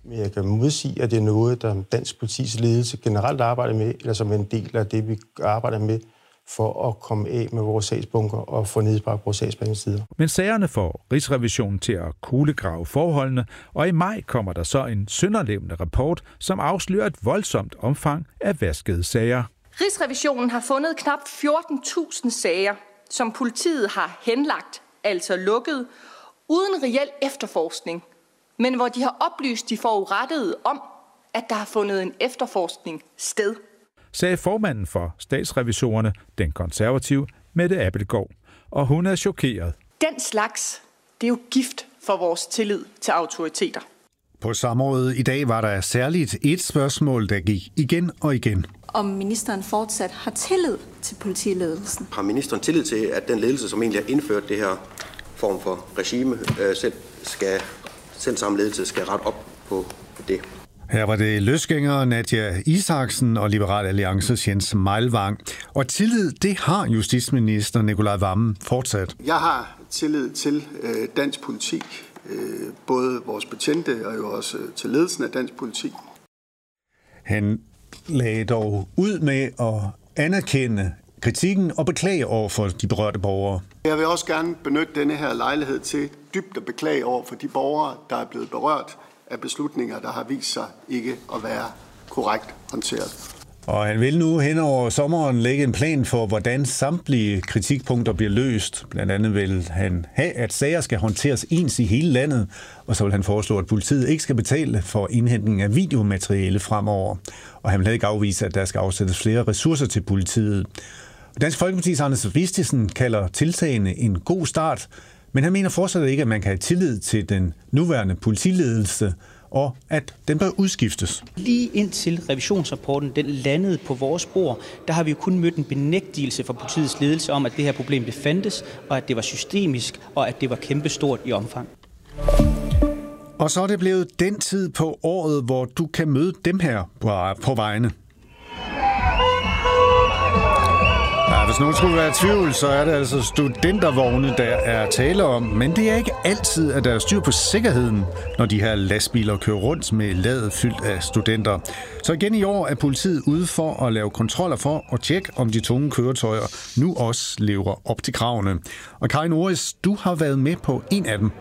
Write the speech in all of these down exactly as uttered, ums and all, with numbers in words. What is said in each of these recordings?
Men jeg kan modsige, at det er noget, der dansk politis ledelse generelt arbejder med, eller som en del af det, vi arbejder med, for at komme af med vores sagsbunker og få nedbragt vores sagsbehandlingstider. Men sagerne får Rigsrevisionen til at kuglegrave forholdene, og i maj kommer der så en sønderlevende rapport, som afslører et voldsomt omfang af vaskede sager. Rigsrevisionen har fundet knap fjorten tusind sager, som politiet har henlagt, altså lukket, uden reel efterforskning, men hvor de har oplyst de forurettede om, at der har fundet en efterforskning sted. Sagde formanden for statsrevisorerne, den konservative Mette Abildgaard, og hun er chokeret. Den slags, det er jo gift for vores tillid til autoriteter. På samrådet i dag var der særligt et spørgsmål, der gik igen og igen. Om ministeren fortsat har tillid til politiledelsen. Har ministeren tillid til, at den ledelse, som egentlig har indført det her form for regime, øh, selv, skal, selv samme ledelse skal rette op på det? Her var det løsgænger Nadia Isaksen og Liberal Alliances Jens Meilvang. Og tillid, det har justitsminister Nicolai Wammen fortsat. Jeg har tillid til øh, dansk politi, øh, både vores betjente og jo også øh, til ledelsen af dansk politi. Han lagde dog ud med at anerkende kritikken og beklage over for de berørte borgere. Jeg vil også gerne benytte denne her lejlighed til dybt at beklage over for de borgere, der er blevet berørt af beslutninger, der har vist sig ikke at være korrekt håndteret. Og han vil nu hen over sommeren lægge en plan for, hvordan samtlige kritikpunkter bliver løst. Blandt andet vil han have, at sager skal håndteres ens i hele landet, og så vil han foreslå, at politiet ikke skal betale for indhentning af videomateriale fremover. Og han vil ikke afvise, at der skal afsættes flere ressourcer til politiet. Dansk Folkepartis Anders Vistisen kalder tiltagene en god start, men han mener fortsat ikke, at man kan have tillid til den nuværende politiledelse, og at den bør udskiftes. Lige indtil revisionsrapporten den landede på vores bord, der har vi jo kun mødt en benægtelse fra politiets ledelse om, at det her problem det fandtes, og at det var systemisk, og at det var kæmpestort i omfang. Og så er det blevet den tid på året, hvor du kan møde dem her på vejene. Ja, hvis nogen skulle være i tvivl, så er det altså studentervogne, der er tale om. Men det er ikke altid, at der er styr på sikkerheden, når de her lastbiler kører rundt med ladet fyldt af studenter. Så igen i år er politiet ude for at lave kontroller for at tjekke, om de tunge køretøjer nu også lever op til kravene. Og Karin Oris, du har været med på en af dem.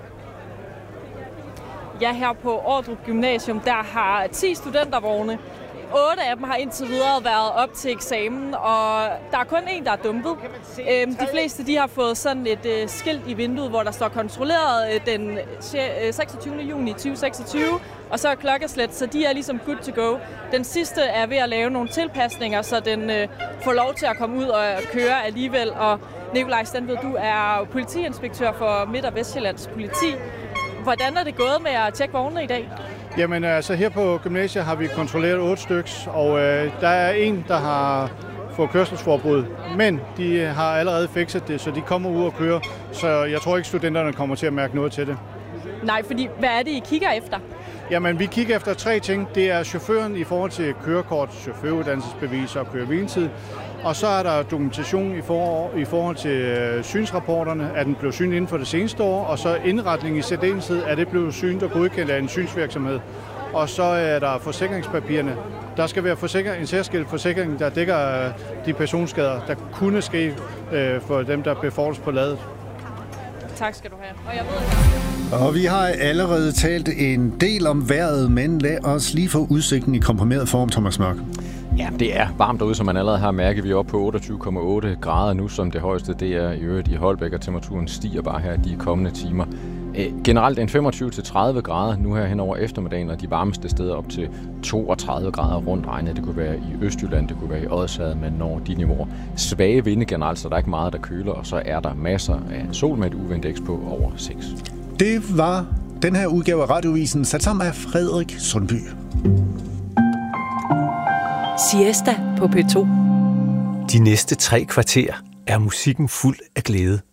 Ja, her på Ordrup Gymnasium, der har ti studentervogne. Otte af dem har indtil videre været op til eksamen, og der er kun en, der er dumpet. De fleste de har fået sådan et skilt i vinduet, hvor der står kontrolleret den seksogtyvende juni to tusind og seksogtyve, og så er klokkeslæt, så de er ligesom good to go. Den sidste er ved at lave nogle tilpasninger, så den får lov til at komme ud og køre alligevel. Og Nikolaj Stenved, du er politiinspektør for Midt- og Vestjyllands politi. Hvordan er det gået med at tjekke vognene i dag? Jamen altså her på gymnasiet har vi kontrolleret otte styks, og øh, der er en, der har fået kørselsforbud, men de har allerede fikset det, så de kommer ud og kører, så jeg tror ikke, studenterne kommer til at mærke noget til det. Nej, fordi hvad er det, I kigger efter? Jamen, vi kigger efter tre ting. Det er chaufføren i forhold til kørekort, chaufføruddannelsesbevis og køreviltid. Og så er der dokumentation i, for, i forhold til øh, synsrapporterne, at den blev synet inden for det seneste år, og så indretning i særdeleshed, at det blev synet og godkendt af en synsvirksomhed. Og så er der forsikringspapirerne. Der skal være forsikring, en særskilt forsikring, der dækker øh, de personskader, der kunne ske øh, for dem, der befordres på ladet. Tak skal du have. Og jeg ved, Og vi har allerede talt en del om vejret, men lad os lige få udsigten i komprimeret form, Thomas Mørk. Ja, det er varmt derude, som man allerede har mærket. Vi er oppe på otteogtyve komma otte grader nu, som det højeste. Det er i øvrigt i Holbæk, og temperaturen stiger bare her de kommende timer. Generelt en femogtyve til tredive grader nu her hen over eftermiddagen, og de varmeste steder op til toogtredive grader rundt regnet. Det kunne være i Østjylland, det kunne være i Odsherred, men når de niveauer svage vinde generelt, så der er ikke meget, der køler, og så er der masser af sol med et U V-indeks på over seks. Det var den her udgave af Radiovisen, sat sammen af Frederik Sundby. Siesta på P to. De næste tre kvarter er musikken fuld af glæde.